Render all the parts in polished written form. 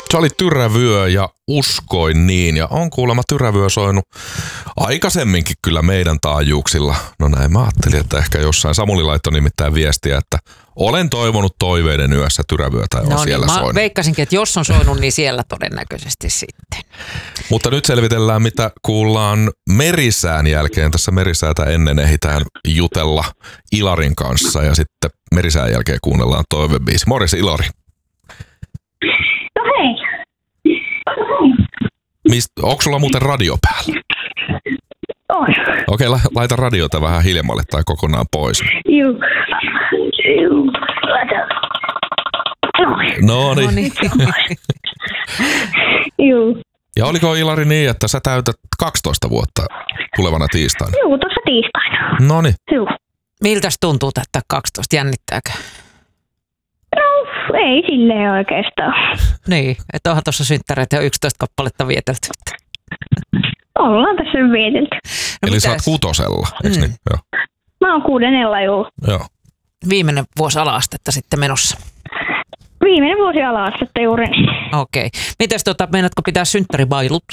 Se oli Tyrävyö ja uskoin niin. Ja on kuulemma Tyrävyö soinut aikaisemminkin kyllä meidän taajuuksilla. No näin mä ajattelin, että ehkä jossain. Samuli laittoi nimittäin viestiä, että olen toivonut toiveiden yössä Tyrävyötä ja on siellä soinut. Mä veikkasinkin, että jos on soinut, niin siellä todennäköisesti sitten. Mutta nyt selvitellään, mitä kuullaan Merisään jälkeen. Tässä Merisäätä ennen ehditään jutella Ilarin kanssa ja sitten Merisään jälkeen kuunnellaan toivebiisi. Morjes Ilari. No hei. Onko sulla muuten radio päällä? On. Okei, laita radiota vähän hiljemmalle tai kokonaan pois. Juu. No niin. Juu. Ja oliko Ilari niin, että sä täytät 12 vuotta tulevana tiistaina? Juu, tuossa tiistaina. Noniin. Juu. Miltäs tuntuu täyttää 12? Jännittääkö? No, ei silleen oikeastaan. Niin, että onhan tuossa synttäreitä jo 11 kappaletta vietelty. Ollaan tässä vietelty. No eli sä oot 6, eikö niin? Joo. Mä oon 6, juu. Joo. Viimeinen vuosi ala-astetta sitten menossa. Viimeinen vuosi ala-astetta juuri. Okei. Mites meinaatko pitää synttäribailut?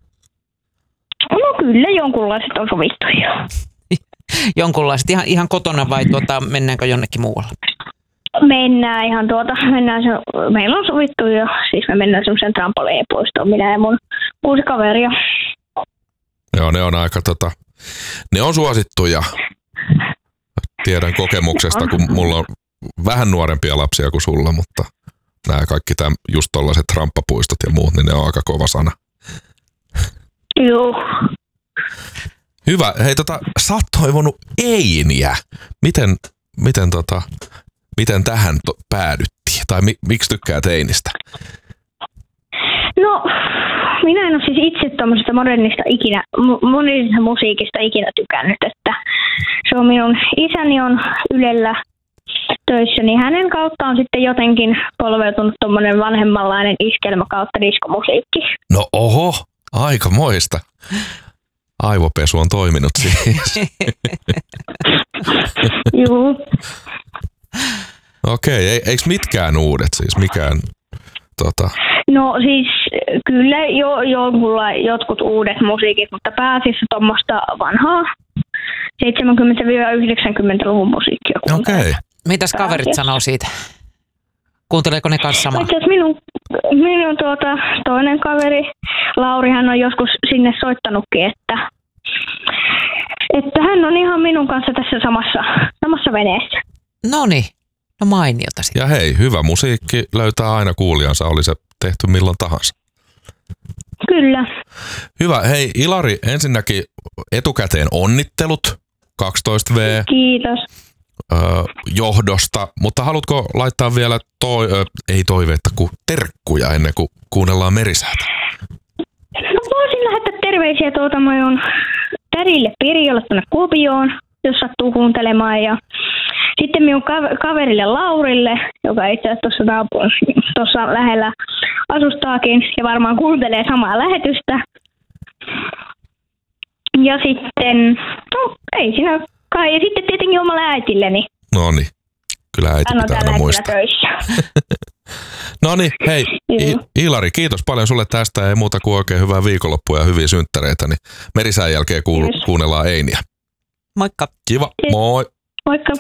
No kyllä, jonkunlaiset on sovittu jo. Jonkunlaiset ihan kotona vai mennäänkö jonnekin muualle? Mennään ihan meillä on sovittu jo, siis me mennään semmoisen trampoliinipuistoon, minä ja mun 6 kaveria. Joo, ne on aika ne on suosittuja. Tiedän kokemuksesta, kun mulla on vähän nuorempia lapsia kuin sulla, mutta nämä kaikki just tollaiset ramppapuistot ja muut, niin ne on aika kova sana. Joo. Hyvä. Hei, sä oot toivonut Einiä. Miten tähän päädyttiin? Tai miksi tykkäät Einistä? No, minä en ole siis itse tuommoisesta modernista musiikista ikinä tykännyt, että se on minun isäni on Ylellä töissä, niin hänen kautta on sitten jotenkin polveutunut tuommoinen vanhemmanlainen iskelmä kautta diskomusiikki. No oho, aika moista. Aivopesu on toiminut siis. Juu. Okei, eikö mitkään uudet siis? Mikään No siis kyllä jotkut uudet musiikit, mutta pääasiassa tuommoista vanhaa 70-90-luvun musiikkia. Okei. Mitäs kaverit sanoo siitä? Kuunteleeko ne kanssa samaa? Itse asiassa minun toinen kaveri, Lauri, hän on joskus sinne soittanutkin, että hän on ihan minun kanssa tässä samassa veneessä. Noniin. No mainiota sitten. Ja hei, hyvä musiikki löytää aina kuulijansa, oli se tehty milloin tahansa. Kyllä. Hyvä. Hei Ilari, ensinnäkin etukäteen onnittelut 12V. Kiitos. Johdosta, mutta haluatko laittaa vielä ei toiveetta, kuin terkkuja ennen kuin kuunnellaan Merisäätä? No voisin lähettää terveisiä minun tädille Pirjolle tuonne Kuopioon, jos sattuu kuuntelemaan, ja sitten minun kaverille Laurille, joka itse asiassa tuossa lähellä asustaakin ja varmaan kuuntelee samaa lähetystä. Ja sitten, no ei siinä kai, ja sitten tietenkin omalle äitilleni. No niin, kyllä äiti pitää aina muistaa. No niin, hei Ilari, kiitos paljon sulle tästä, ei muuta kuin oikein hyvää viikonloppua ja hyviä synttäreitä, niin Merisään jälkeen kuunnellaan Einiä. Moikka. Kiva, moi. Moikka.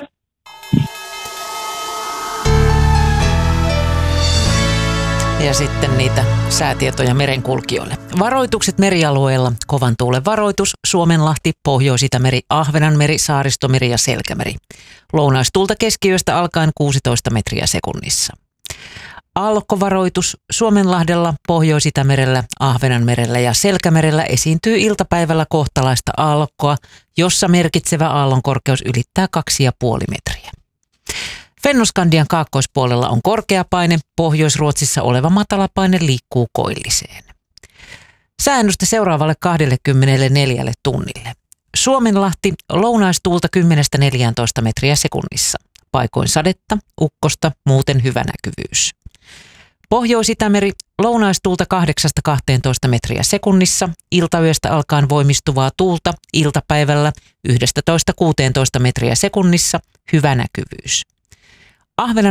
Ja sitten niitä säätietoja merenkulkijoille. Varoitukset merialueella. Kovan tuulen varoitus. Suomenlahti, Pohjois-Itämeri, Ahvenanmeri, Saaristomeri ja Selkämeri. Lounaistuulta keskiyöstä alkaen 16 metriä sekunnissa. Aallokkovaroitus. Suomenlahdella, Pohjois-Itämerellä, Ahvenanmerellä ja Selkämerellä esiintyy iltapäivällä kohtalaista aallokkoa, jossa merkitsevä aallonkorkeus ylittää 2,5 metriä. Fennoskandian kaakkoispuolella on korkea paine, Pohjois-Ruotsissa oleva matalapaine liikkuu koilliseen. Säännöstä seuraavalle 24 tunnille. Suomenlahti, lounaistuulta 10-14 metriä sekunnissa. Paikoin sadetta, ukkosta, muuten hyvä näkyvyys. Pohjois-Itämeri, lounaistuulta 8-12 metriä sekunnissa, iltayöstä alkaen voimistuvaa tuulta, iltapäivällä 11-16 metriä sekunnissa, hyvä näkyvyys.